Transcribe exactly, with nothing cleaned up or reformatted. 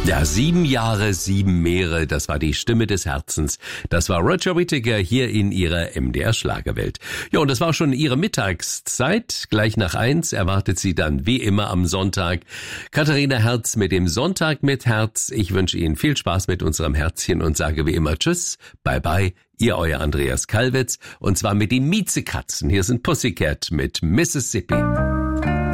Ja, sieben Jahre, sieben Meere, das war die Stimme des Herzens. Das war Roger Whittaker hier in ihrer M D R Schlagerwelt. Ja, und das war schon ihre Mittagszeit. Gleich nach eins erwartet sie dann wie immer am Sonntag Katharina Herz mit dem Sonntag mit Herz. Ich wünsche Ihnen viel Spaß mit unserem Herzchen und sage wie immer Tschüss, bye bye, ihr euer Andreas Kalwitz und zwar mit den Miezekatzen. Hier sind Pussycat mit Mississippi.